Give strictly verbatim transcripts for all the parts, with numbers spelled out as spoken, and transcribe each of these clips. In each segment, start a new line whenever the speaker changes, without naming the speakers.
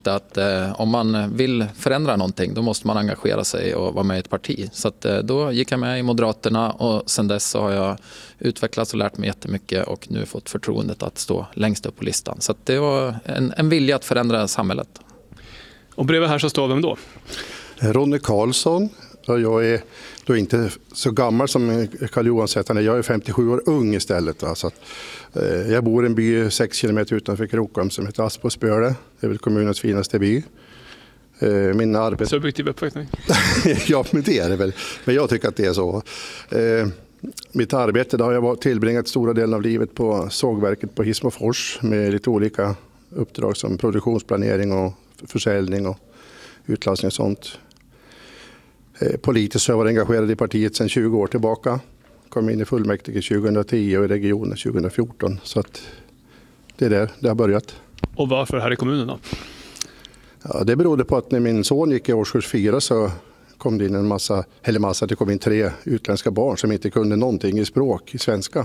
Att eh, om man vill förändra någonting då måste man engagera sig och vara med i ett parti. Så att, eh, då gick jag med i Moderaterna och sen dess så har jag utvecklats och lärt mig jättemycket och nu fått förtroendet att stå längst upp på listan. Så att det var en, en vilja att förändra samhället.
Och bredvid här så står vem då?
Ronny Karlsson. Jag är då inte så gammal som Carl-Johan säger. Jag är femtiosju år ung istället. Så att, eh, jag bor i en by sex kilometer utanför Krokom som heter Aspåsböle. Det är väl kommunens finaste by. Eh, min arbet...
Subjektiv uppfattning.
Ja, men det är det väl. Men jag tycker att det är så. Eh, mitt arbete där har jag tillbringat stora delen av livet på sågverket på Hissmofors med lite olika uppdrag som produktionsplanering och försäljning och utlastning och sånt. Politiskt har jag varit engagerad i partiet sedan tjugo år tillbaka. Kom in i fullmäktige tjugohundratio och i regionen tjugohundrafjorton. Så att det är där det har börjat.
Och varför här i kommunen då?
Ja, det berodde på att när min son gick i årskurs fyra så kom det in en massa, eller massa, det kom in tre utländska barn som inte kunde någonting i språk, i svenska.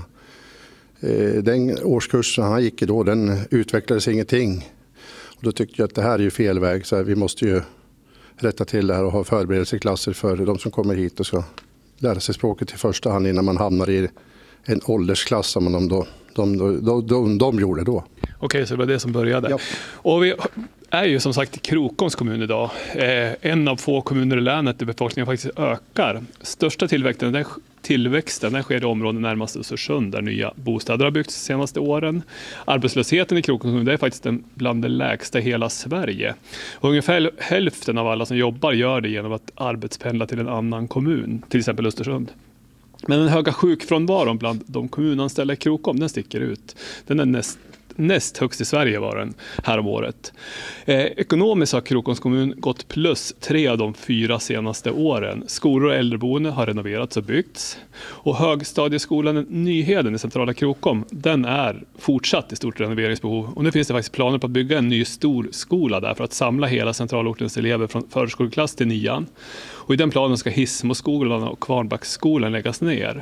Den årskursen han gick i då, den utvecklades ingenting. Och då tyckte jag att det här är ju fel väg, så vi måste ju rätta till det här och ha förberedelseklasser för de som kommer hit och ska lära sig språket i första hand innan man hamnar i en åldersklass som de, de, de, de, de, de gjorde då.
Okej, så det var det som började.
Ja.
Och vi är ju som sagt Krokoms kommun idag. Eh, en av få kommuner i länet där befolkningen faktiskt ökar. Största tillväxten, den, tillväxten den sker i områden närmast Östersund där nya bostäder har byggts de senaste åren. Arbetslösheten i Krokoms kommun är faktiskt den bland de lägsta i hela Sverige. Och ungefär hälften av alla som jobbar gör det genom att arbetspendla till en annan kommun, till exempel Östersund. Men den höga sjukfrånvaron bland de kommunanställda i Krokom, den sticker ut. Den är näst Näst högst i Sverige var den här om året. Eh, ekonomiskt har Krokoms kommun gått plus tre av de fyra senaste åren. Skolor och äldreboende har renoverats och byggts. Och högstadieskolan Nyheden i centrala Krokom, den är fortsatt i stort renoveringsbehov. Och nu finns det faktiskt planer på att bygga en ny stor skola där för att samla hela centralortens elever från förskoleklass till nian. Och i den planen ska Hissmoskolan och Kvarnbacksskolan läggas ner.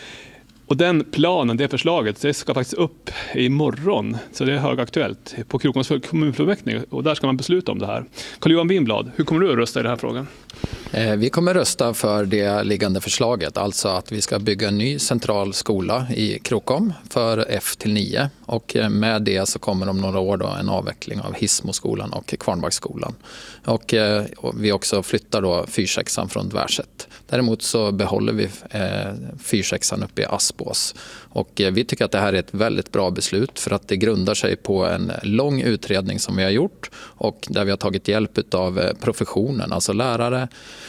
Och den planen, det förslaget, det ska faktiskt upp imorgon, så det är högaktuellt på Krokoms kommunfullmäktige och där ska man besluta om det här. Carl-Johan Winblad, hur kommer du att rösta i den här frågan?
Vi kommer rösta för det liggande förslaget, alltså att vi ska bygga en ny central skola i Krokom för F till nio och med det så kommer om några år då en avveckling av Hissmoskolan och Kvarnbacksskolan. Och vi också flyttar då fyrsexan från Dvärset. Däremot så behåller vi fyrsexan uppe i Aspås och vi tycker att det här är ett väldigt bra beslut för att det grundar sig på en lång utredning som vi har gjort och där vi har tagit hjälp av professionen, alltså lärare,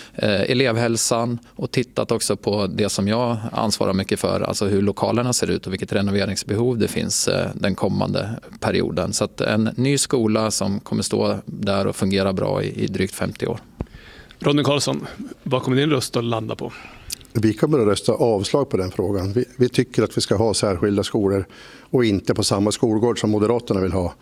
elevhälsan och tittat också på det som jag ansvarar mycket för, alltså hur lokalerna ser ut och vilket renoveringsbehov det finns den kommande perioden. Så att en ny skola som kommer stå där och fungera bra i, i drygt femtio år.
Ronny Karlsson, vad kommer din röst att landa på?
Vi kommer att rösta avslag på den frågan. Vi, vi tycker att vi ska ha särskilda skolor och inte på samma skolgård som Moderaterna vill ha.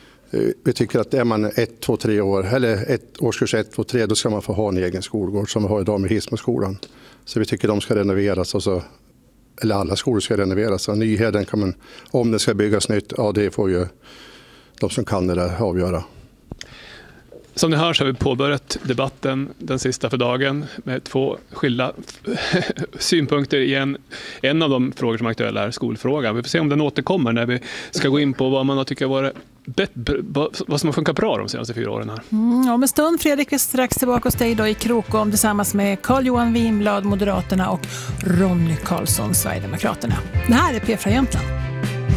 Vi tycker att är man ett, två, tre år, eller ett, årskurs ett, två, tre, då ska man få ha en egen skolgård som vi har idag med Hissmoskolan. Så vi tycker att de ska renoveras, och så, eller alla skolor ska renoveras. Och Nyheden kan man, om det ska byggas nytt, ja det får ju de som kan det där avgöra.
Som ni hör så har vi påbörjat debatten, den sista för dagen, med två skilda synpunkter i en, en av de frågor som är aktuella är skolfrågan. Vi får se om den återkommer när vi ska gå in på vad man har tycker varit bättre, vad som har funkat bra de senaste fyra åren här.
Mm, om en stund, Fredrik, är strax tillbaka hos dig då i Krokom tillsammans med Carl-Johan Winblad, Moderaterna och Ronny Karlsson, Sverigedemokraterna. Det här är P fyra Jämtland.